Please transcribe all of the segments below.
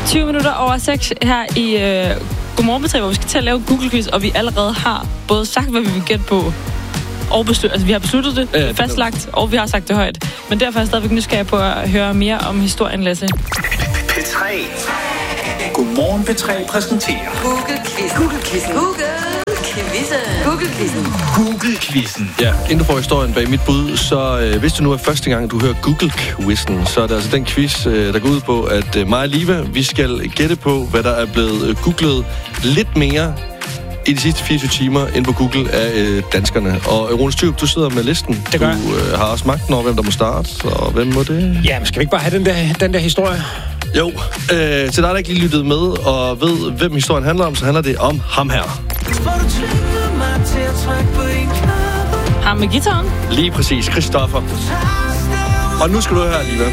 20 minutter over 6 her i Godmorgen P3, hvor vi skal til at lave Google-quiz, og vi allerede har både sagt, hvad vi vil gætte på, og vi har besluttet det, fastlagt, og vi har sagt det højt. Men derfor er jeg stadigvæk nysgerrig på at høre mere om historien, Lasse. P3. Godmorgen P3 præsenterer Google-quizzen. Ja, inden du får historien bag mit bud, så hvis det nu er første gang, du hører Google-quizzen, så er det altså den quiz, der går ud på, at mig og Liva, vi skal gætte på, hvad der er blevet googlet lidt mere i de sidste 24 timer ind på Google af danskerne. Og Rune Styrup, du sidder med listen. Det gør du har også magten over, hvem der må starte, og hvem må det? Ja, men skal vi ikke bare have den der historie? Jo, til dig, der ikke lige lyttet med og ved, hvem historien handler om, så handler det om ham her. Ham med guitaren? Lige præcis, Christoffer. Og nu skal du høre, Liva.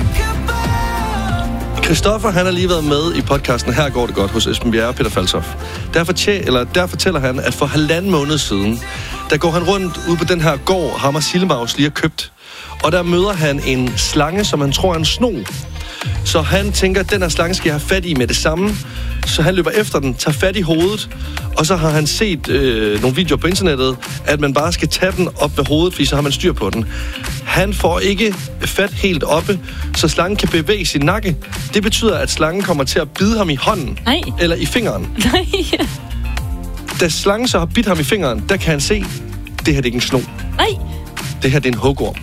Christoffer, han har lige været med i podcasten Her går det godt hos Esben Bjerre og Peter Falsoff. Der fortæller han, at for 1,5 måned siden, der går han rundt ude på den her gård, ham og Sillemaus lige har købt. Og der møder han en slange, som han tror er en sno. Så han tænker, at den her slange skal jeg have fat i med det samme. Så han løber efter den, tager fat i hovedet, og så har han set nogle videoer på internettet, at man bare skal tage den op ved hovedet, fordi så har man styr på den. Han får ikke fat helt oppe, så slangen kan bevæge sin nakke. Det betyder, at slangen kommer til at bide ham i hånden. Nej. Eller i fingeren. Nej. Da slangen så har bidt ham i fingeren, der kan han se, det her det er ikke en sno. Nej. Det her det er en hugorm.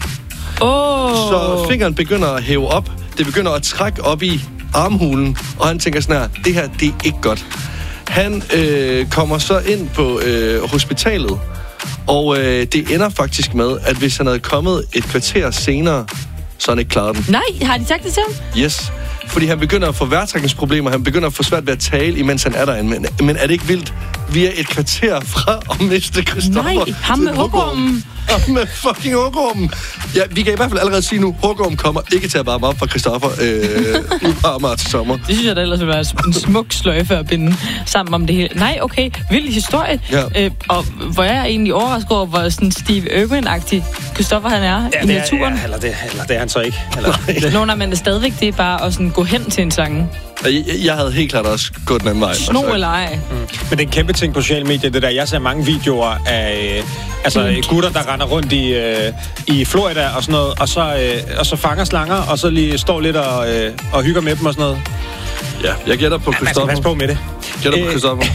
Så fingeren begynder at hæve op. Det begynder at trække op i armhulen, og han tænker sådan her, det her, det er ikke godt. Han kommer så ind på hospitalet, og det ender faktisk med, at hvis han havde kommet et kvarter senere, så han ikke klaret den. Nej, har de sagt det til ham? Yes, fordi han begynder at få vejrtrækningsproblemer, han begynder at få svært ved at tale, imens han er derinde. Men er det ikke vildt? Vi er et kvarter fra at miste Christoffer. Nej, ham med hugormen. Ham med fucking hugormen. Ja, vi kan i hvert fald allerede sige nu, hugormen kommer ikke til at varme op for Christoffer ud på Amager til sommer. Det synes jeg da ellers vil være en smuk sløjfe at binde sammen om det hele. Nej, okay, vild historie. Ja. Og hvor jeg er egentlig overrasket over, hvor sådan Steve Irwin-agtig Christoffer han er i naturen. Ja, eller det er han så ikke. Nå, nej, men det er stadigvæk det er bare at sådan gå hen til en slange. Jeg havde helt klart også gået den anden vej. Sno eller ej. Men det er en kæmpe ting på sociale medier, det der. Jeg ser mange videoer af gutter, der render rundt i Florida og sådan noget, og så fanger slanger, og så lige står lidt og hygger med dem og sådan noget. Ja, jeg gætter på Christoffer. Man skal passe på med det. Gætter på Christoffer.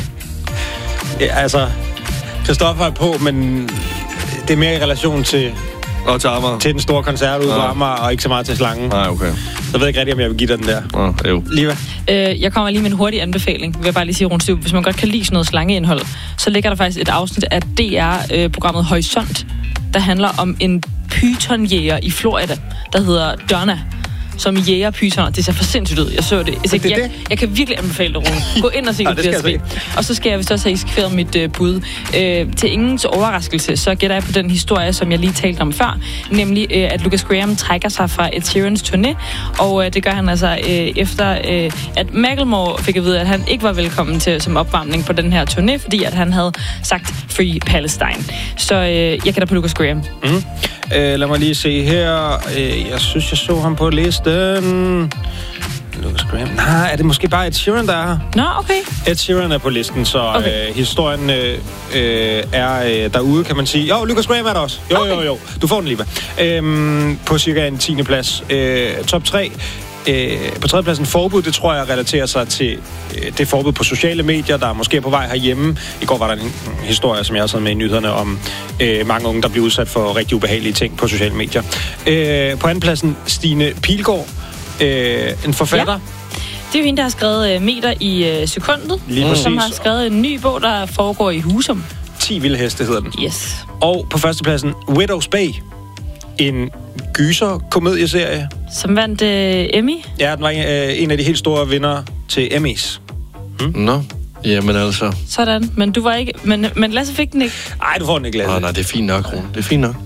Ja, altså, Christoffer er på, men det er mere i relation til... Og til Amager. Til den store koncert ude på Amager, og ikke så meget til slangen. Nej, okay. Så ved jeg ikke rigtig, om jeg vil give dig den der. Jo. Liva? Jeg kommer lige med en hurtig anbefaling. Vil jeg bare lige sige, Rune Styrup, hvis man godt kan lide sådan noget slangeindhold, så ligger der faktisk et afsnit af DR-programmet Horisont, der handler om en pythonjæger i Florida, der hedder Donna, som jæger pythoner. Det ser for sindssygt ud. Jeg så det. Jeg kan virkelig anbefale det, Rune. Gå ind og se det. Og så skal jeg vist også have eksekveret mit bud. Til ingens overraskelse, så gætter jeg på den historie, som jeg lige talte om før, nemlig at Lucas Graham trækker sig fra Ed Sheerans turné, og det gør han altså efter, at Macklemore fik at vide, at han ikke var velkommen til som opvarmning på den her turné, fordi at han havde sagt Free Palestine. Så jeg gætter på Lucas Graham. Mm-hmm. Lad mig lige se her. Jeg synes, jeg så ham på listen. Lucas Graham. Nej, er det måske bare Ed Sheeran, der er her? Nå, okay. Ed Sheeran er på listen, så okay. Historien er derude, kan man sige. Jo, Lucas Graham er der også. Jo. Du får den lige. På cirka en 10. plads. Top 3. På 3. pladsen forbud, det tror jeg relaterer sig til det forbud på sociale medier, der er måske på vej herhjemme. I går var der en historie, som jeg har siddet med i nyhederne, om mange unge, der bliver udsat for rigtig ubehagelige ting på sociale medier. På 2. pladsen Stine Pilgaard, en forfatter. Ja. Det er jo hende, der har skrevet Meter i sekundet, som har skrevet en ny bog, der foregår i Husum. 10 vilde heste hedder den. Yes. Og på 1. pladsen Widow's Bay, en gyser-komedieserie. Som vandt Emmy? Ja, den var en af de helt store vinder til Emmys. Nå, jamen altså. Sådan, men du var ikke... Men Lasse fik den ikke? Nej, du får den ikke, Lasse. Nej, det er fint nok, Rune. Det er fint nok.